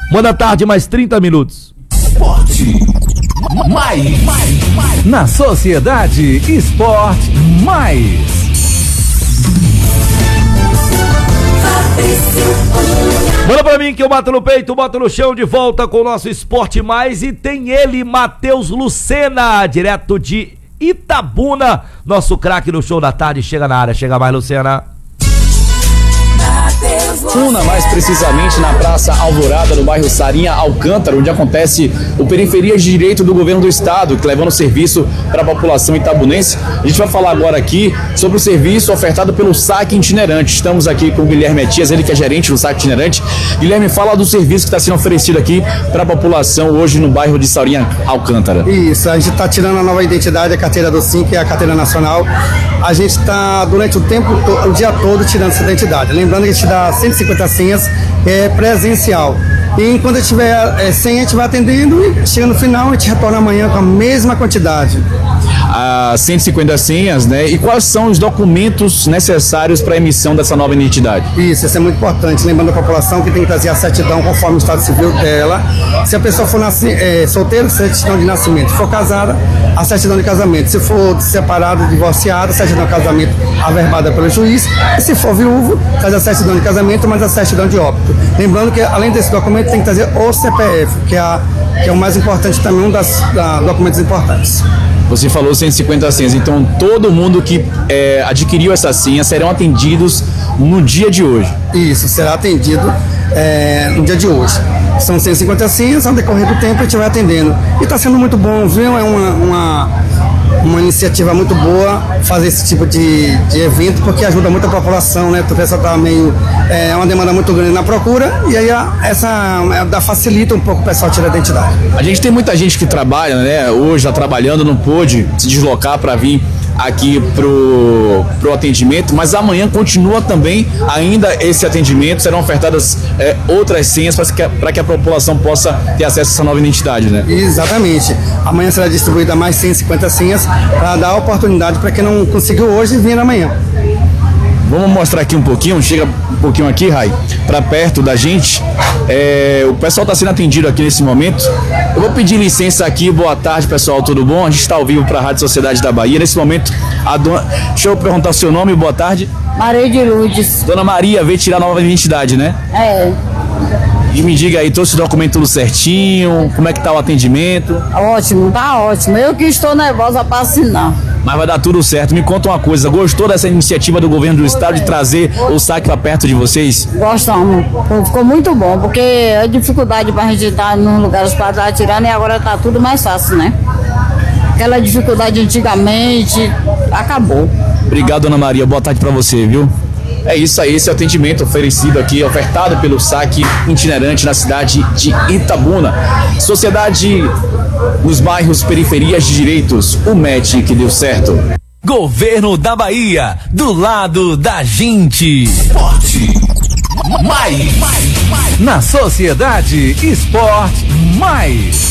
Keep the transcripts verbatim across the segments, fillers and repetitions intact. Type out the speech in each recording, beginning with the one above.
Uma da tarde, mais trinta minutos. Esporte mais, mais, mais. Na Sociedade Esporte Mais. Manda pra mim que eu bato no peito, boto no chão, de volta com o nosso Esporte Mais. E tem ele, Matheus Lucena, direto de Itabuna, nosso craque no show da tarde. Chega na área, chega mais, Lucena. Una mais precisamente na Praça Alvorada, no bairro Sarinha Alcântara, onde acontece o Periferias de Direito do Governo do Estado, que levando serviço para a população itabunense. A gente vai falar agora aqui sobre o serviço ofertado pelo Saque Itinerante. Estamos aqui com o Guilherme Matias, ele que é gerente do Saque Itinerante. Guilherme, fala do serviço que está sendo oferecido aqui para a população hoje no bairro de Sarinha Alcântara. Isso, a gente está tirando a nova identidade, a carteira do Sim, que é a carteira nacional. A gente está durante o tempo, o dia todo tirando essa identidade. Lembrando que a gente dá cento e cinquenta senhas é, presencial. E quando tiver é, senha, a gente vai atendendo e chega no final, a gente retorna amanhã com a mesma quantidade. As cento e cinquenta senhas, né? E quais são os documentos necessários para a emissão dessa nova identidade? Isso, isso é muito importante. Lembrando a população que tem que trazer a certidão conforme o estado civil dela. Se a pessoa for nasci, é, solteira, certidão de nascimento. Se for casada, a certidão de casamento. Se for separado, divorciado, a certidão de casamento averbada pelo juiz. E se for viúvo, traz a certidão de casamento, mas a certidão de óbito. Lembrando que, além desse documento, tem que trazer o C P F, que é, a, que é o mais importante também, um dos documentos importantes. Você falou cento e cinquenta senhas, então todo mundo que é, adquiriu essa senha serão atendidos no dia de hoje. Isso, será atendido é, no dia de hoje. São cento e cinquenta senhas, ao decorrer do tempo a gente vai atendendo. E está sendo muito bom, viu? É uma, uma, uma iniciativa muito boa fazer esse tipo de, de evento, porque ajuda muito a população, né? O pessoal está meio... É uma demanda muito grande na procura, e aí a, essa a, facilita um pouco o pessoal tirar a identidade. A gente tem muita gente que trabalha, né? Hoje está trabalhando, não pôde se deslocar para vir aqui pro, pro atendimento, mas amanhã continua também ainda esse atendimento, serão ofertadas é, outras senhas para que, para que a população possa ter acesso a essa nova identidade, né? Exatamente. Amanhã será distribuída mais cento e cinquenta senhas para dar oportunidade para quem não conseguiu hoje vir amanhã. Vamos mostrar aqui um pouquinho, chega um pouquinho aqui, Rai, para perto da gente. É, o pessoal está sendo atendido aqui nesse momento. Eu vou pedir licença aqui, boa tarde, pessoal, tudo bom? A gente está ao vivo para a Rádio Sociedade da Bahia. Nesse momento, a dona... deixa eu perguntar o seu nome, boa tarde. Maria de Lourdes. Dona Maria, veio tirar a nova identidade, né? É. E me diga aí, trouxe o documento tudo certinho, como é que tá o atendimento? Ótimo, tá ótimo. Eu que estou nervosa para assinar. Mas vai dar tudo certo. Me conta uma coisa, gostou dessa iniciativa do governo do estado de trazer o saque para perto de vocês? Gostamos. Ficou muito bom, porque a dificuldade para a gente estar num lugar para estar tirando e agora tá tudo mais fácil, né? Aquela dificuldade antigamente acabou. Obrigado, Dona Maria. Boa tarde para você, viu? É isso aí, esse é o atendimento oferecido aqui, ofertado pelo Saque Itinerante na cidade de Itabuna. Sociedade nos bairros Periferias de Direitos, o match que deu certo. Governo da Bahia, do lado da gente. Esporte mais, mais, mais. Na Sociedade Esporte Mais.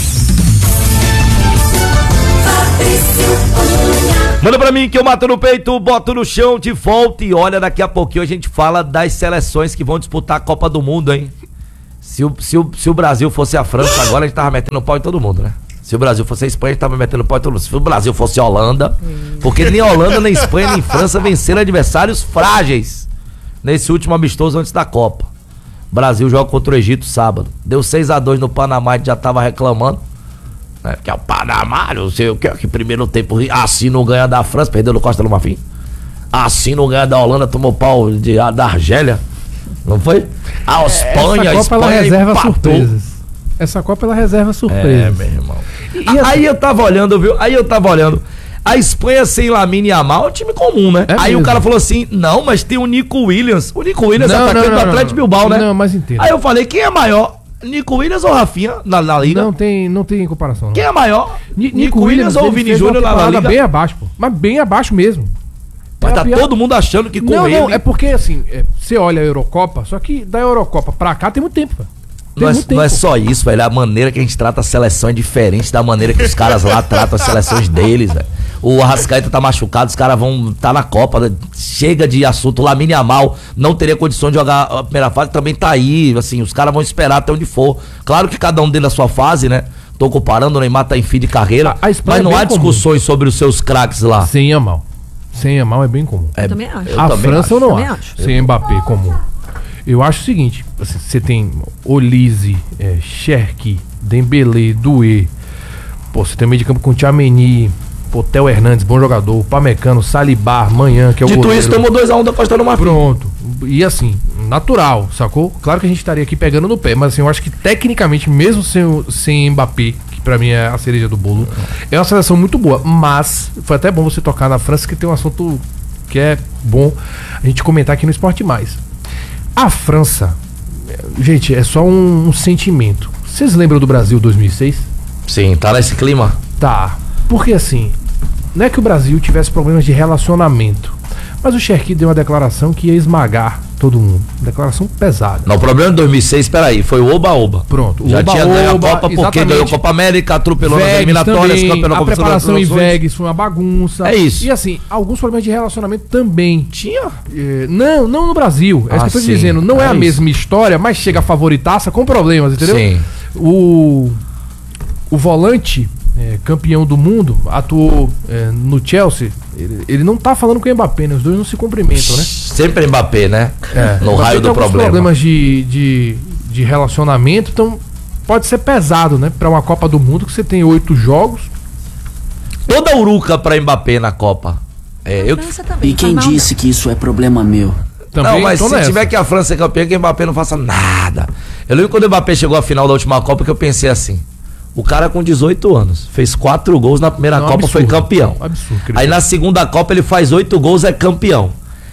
Manda pra mim que eu mato no peito, boto no chão, de volta. E olha, daqui a pouquinho a gente fala das seleções que vão disputar a Copa do Mundo, hein? Se o, se o, se o Brasil fosse a França, agora a gente tava metendo pau em todo mundo, né? Se o Brasil fosse a Espanha, a gente tava metendo pau em todo mundo. Se o Brasil fosse a Holanda, porque nem a Holanda, nem a Espanha, nem a França venceram adversários frágeis nesse último amistoso antes da Copa. Brasil joga contra o Egito sábado. Deu seis a dois no Panamá, a gente já tava reclamando. É, que é o Panamá, não sei o que, que primeiro tempo assim não ganha da França, perdeu no Costa do Marfim. Assim não ganha da Holanda, tomou pau de, da Argélia. Não foi? A Espanha, Essa Copa a Espanha ela reserva empatou. surpresas. Essa Copa ela reserva surpresas. É, meu irmão. E, e aí assim, eu tava olhando, viu? Aí eu tava olhando. A Espanha sem Lamine Yamal é um time comum, né? É aí mesmo. o cara falou assim: não, mas tem o Nico Williams. O Nico Williams é Não, atacante não, do não, Atlético não. Bilbao, né? Não, mas entendo. Aí eu falei: quem é maior? Nico Williams ou Rafinha na, na liga? não tem, não tem comparação. Não. Quem é maior? Ni- Nico, Williams, ou ele Vini fez uma Júnior na, na temporada liga? bem abaixo, pô. Mas bem abaixo mesmo. Mas É a tá pior- todo mundo achando que com Não, ele... não, é porque assim, é, você olha a Eurocopa, só que da Eurocopa pra cá tem muito tempo, velho. Tem Não é, muito não é tempo. só isso, velho. A maneira que a gente trata a seleção é diferente da maneira que os caras lá tratam as seleções deles, velho. o Arrascaeta tá machucado, os caras vão tá na Copa, chega de assunto. O Lamine Yamal não teria condição de jogar a primeira fase, também tá aí, assim, os caras vão esperar até onde for. Claro que cada um dentro da sua fase, né? Tô comparando, o Neymar tá em fim de carreira, A- a Espanha mas não é bem há discussões comum. sobre os seus craques lá. Sem Yamal. Sem Yamal é bem comum. É, Eu também acho. eu a também França acho. eu não Também acho. acho. Sem Mbappé comum. Eu acho o seguinte, assim, você tem Olise, é, Cherki, Dembélé, Doué. Pô, você tem meio de campo com Tchouaméni, pô, Theo Hernandes, bom jogador, Pamecano, Saliba, Manhã, que é o Dito goleiro. isso, tomou dois a um da Costa do Marfim. Pronto. E assim, natural, sacou? Claro que a gente estaria aqui pegando no pé, mas assim, eu acho que tecnicamente, mesmo sem, o- sem Mbappé, que pra mim é a cereja do bolo, é uma seleção muito boa. Mas foi até bom você tocar na França, que tem um assunto que é bom a gente comentar aqui no Esporte Mais. A França, é, gente, é só um, um sentimento. Vocês lembram do Brasil dois mil e seis? Sim, tá nesse clima. Tá. Porque assim, não é que o Brasil tivesse problemas de relacionamento, mas o Cherki deu uma declaração que ia esmagar todo mundo. Declaração pesada. Não, o problema de dois mil e seis, peraí, foi o Oba-Oba. Pronto, o Já tinha ganho a oba-oba, Copa porque exatamente. ganhou a Copa América, atropelou nas Vegas eliminatórias, também, campeonato a preparação em Vegas. Vegas foi uma bagunça. É isso. E assim, alguns problemas de relacionamento também. Tinha? É, não, não no Brasil. É isso Ah, que eu tô sim. dizendo. Não é, É a isso. mesma história, mas chega a favoritaça com problemas, entendeu? Sim. O, o volante, é, campeão do mundo, atuou é, no Chelsea. Ele, ele não tá falando com o Mbappé, né? Os dois não se cumprimentam, né? Sempre Mbappé, né? É. No Mbappé raio tem do alguns problema. problemas de, de, de relacionamento, então pode ser pesado, né? Pra uma Copa do Mundo que você tem oito jogos. Toda uruca pra Mbappé na Copa. É, eu... França também, E quem faz mal, disse que isso é problema meu? Também Não, mas tô se nessa. tiver que a França ser campeã, que o Mbappé não faça nada. Eu lembro quando o Mbappé chegou à final da última Copa que eu pensei assim: o cara com dezoito anos fez quatro gols na primeira Não, Copa, foi absurdo. campeão. Absurdo, querido. Aí na segunda Copa ele faz oito gols, é campeão.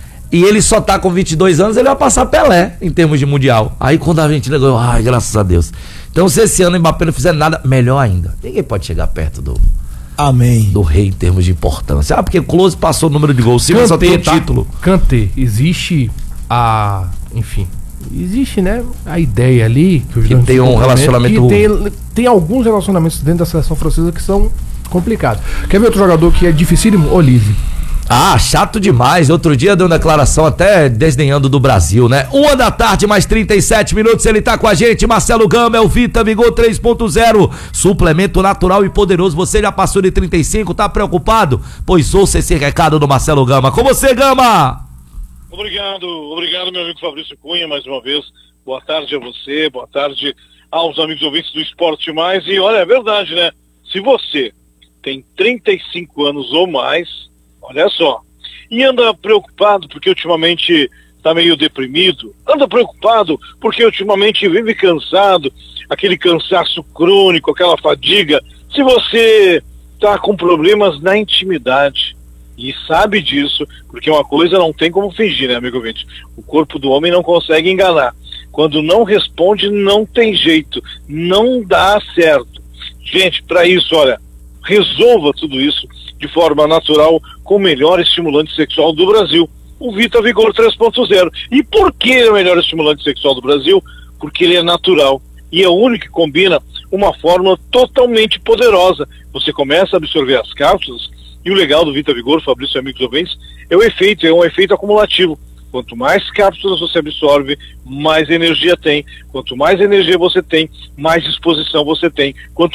E ele só tá com vinte e dois anos, ele vai passar Pelé em termos de mundial. Aí quando a Argentina ganhou, ai, graças a Deus. Então se esse ano o Mbappé não fizer nada, melhor ainda. Ninguém pode chegar perto do, Amém. do rei em termos de importância. Ah, porque Close passou o número de gols, Silva só tem o tá? título. Kanté, existe a. Enfim. Existe, né? A ideia ali. Que, os Que dois tem se um complementam, relacionamento- que tem, tem alguns relacionamentos dentro da seleção francesa que são complicados. Quer ver outro jogador que é dificílimo? Olise. Ah, chato demais. Outro dia deu uma declaração até desdenhando do Brasil, né? Uma da tarde, mais trinta e sete minutos, ele tá com a gente. Marcelo Gama, é o Vita Vigor três ponto zero. Suplemento natural e poderoso. Você já passou de trinta e cinco, tá preocupado? Pois ouça esse recado do Marcelo Gama. Com você, Gama! Obrigado, obrigado meu amigo Fabrício Cunha, mais uma vez. Boa tarde a você, boa tarde aos amigos ouvintes do Esporte Mais. E olha, é verdade, né? Se você tem trinta e cinco anos ou mais, olha só, e anda preocupado porque ultimamente está meio deprimido, anda preocupado porque ultimamente vive cansado, aquele cansaço crônico, aquela fadiga, se você está com problemas na intimidade, e sabe disso, porque uma coisa não tem como fingir, né, amigo ouvinte? O corpo do homem não consegue enganar. Quando não responde, não tem jeito, não dá certo. Gente, para isso, olha, resolva tudo isso de forma natural com o melhor estimulante sexual do Brasil, o Vita Vigor três ponto zero. E por que ele é o melhor estimulante sexual do Brasil? Porque ele é natural e é o único que combina uma fórmula totalmente poderosa. Você começa a absorver as cápsulas e o legal do Vita Vigor, Fabrício e amigos ouvintes, é o efeito, é um efeito acumulativo. Quanto mais cápsulas você absorve, mais energia tem. Quanto mais energia você tem, mais disposição você tem. Quanto